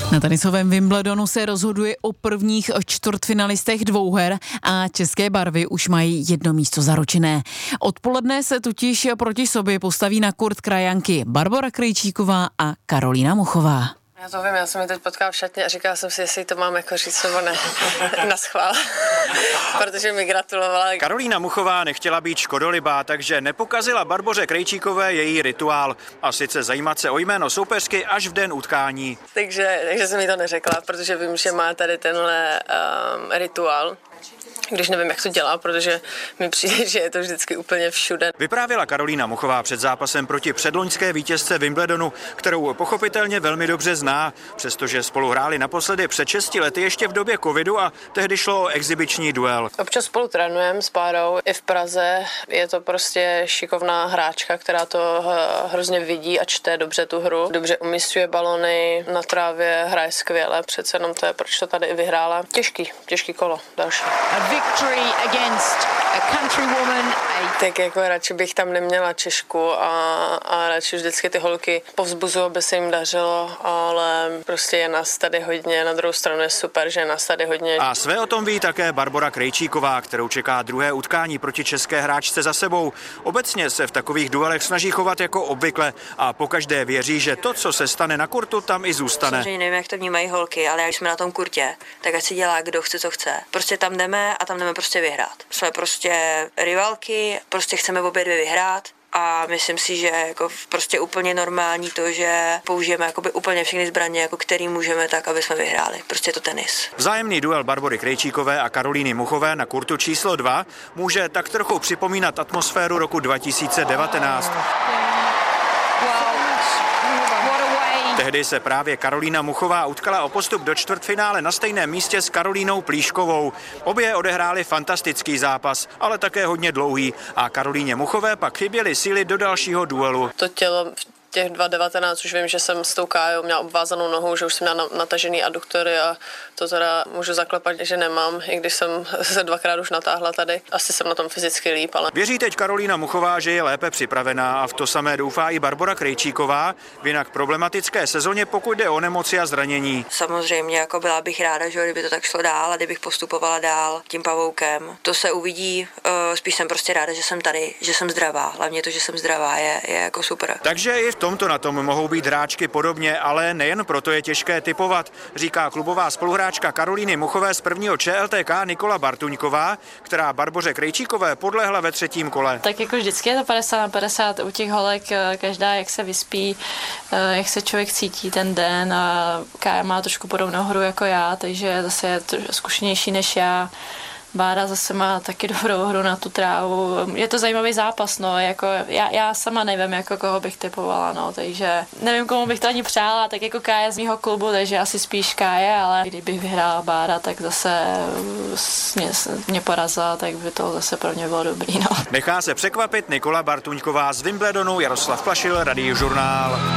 Na tenisovém Wimbledonu se rozhoduje o prvních čtvrtfinalistech dvouher a české barvy už mají jedno místo zaručené. Odpoledne se totiž proti sobě postaví na kurt krajanky Barbora Krejčíková a Karolína Muchová. Já to vím, já jsem ji teď potkala v šatně a říkala jsem si, jestli to mám jako říct nebo ne, naschvál, protože mi gratulovala. Karolína Muchová nechtěla být škodolibá, takže nepokazila Barboře Krejčíkové její rituál, a sice zajímat se o jméno soupeřky až v den utkání. Takže jsem jí to neřekla, protože vím, že má tady tenhle rituál. Když nevím, jak to dělá, protože mi přijde, že je to vždycky úplně všude. Vyprávěla Karolína Muchová před zápasem proti předloňské vítězce Wimbledonu, kterou pochopitelně velmi dobře zná, přestože spolu hráli naposledy před 6 lety ještě v době covidu a tehdy šlo o exibiční duel. Občas spolu trénujeme s párou i v Praze. Je to prostě šikovná hráčka, která to hrozně vidí a čte dobře tu hru. Dobře umísťuje balony, na trávě hraje skvěle, přece jenom to je, proč to tady i vyhrála. Těžký kolo další. Victory against a countrywoman. Tak jako radši bych tam neměla Češku a radši vždycky ty holky povzbuzují, aby se jim dařilo, ale prostě je nás tady hodně, na druhou stranu je super, že je nás tady hodně. A své o tom ví také Barbora Krejčíková, kterou čeká druhé utkání proti české hráčce za sebou. Obecně se v takových duelech snaží chovat jako obvykle a pokaždé věří, že to, co se stane na kurtu, tam i zůstane. Samozřejmě nevím, jak to vnímají holky, ale když jsme na tom kurtě, tak ať si dělá, kdo chce, co chce. Prostě tam jdeme a tam jdeme prostě vyhrát. Jsme prostě rivalky, prostě chceme obě dvě vyhrát. A myslím si, že jako prostě úplně normální to, že použijeme jakoby úplně všechny zbraně, jako který můžeme, tak, aby jsme vyhráli. Prostě je to tenis. Vzájemný duel Barbory Krejčíkové a Karolíny Muchové na kurtu číslo 2 může tak trochu připomínat atmosféru roku 2019. Tehdy se právě Karolína Muchová utkala o postup do čtvrtfinále na stejném místě s Karolínou Plíškovou. Obě odehrály fantastický zápas, ale také hodně dlouhý a Karolíně Muchové pak chyběly síly do dalšího duelu. To tělo těch 2019 už vím, že jsem s tou Kájou měla obvázanou nohou, že už jsem měla natažený aduktory a to teda můžu zaklepat, že nemám, i když jsem se 2krát už natáhla tady. Asi jsem na tom fyzicky líp, ale... Věří teď Karolína Muchová, že je lépe připravená a v to samé doufá i Barbora Krejčíková v jinak problematické sezóně, pokud jde o nemoci a zranění. Samozřejmě jako byla bych ráda, že kdyby to tak šlo dál a kdybych postupovala dál tím pavoukem. To se uvidí, spíš jsem prostě ráda, že jsem tady, že jsem zdravá. Hlavně to, že jsem zdravá, je jako super. Takže i v tomto na tom mohou být hráčky podobně, ale nejen proto je těžké tipovat, říká klubová spoluhráčka Karolíny Muchové z prvního ČLTK Nikola Bartuňková, která Barboře Krejčíkové podlehla ve 3. kole. Tak jako vždycky je to 50/50 u těch holek, každá jak se vyspí, jak se člověk cítí ten den a Kája má trošku podobnou hru jako já, takže zase je to zkušenější než já. Bára zase má taky dobrou hru na tu trávu. Je to zajímavý zápas, no, jako já sama nevím, jako koho bych typovala, no, takže nevím, komu bych to ani přála, tak jako Kája z mýho klubu, takže asi spíš Káje, ale kdybych vyhrála Bára, tak zase mě porazila, tak by to zase pro mě bylo dobrý, no. Nechá se překvapit Nikola Bartuňková z Wimbledonu, Jaroslav Plašil, Radiožurnál.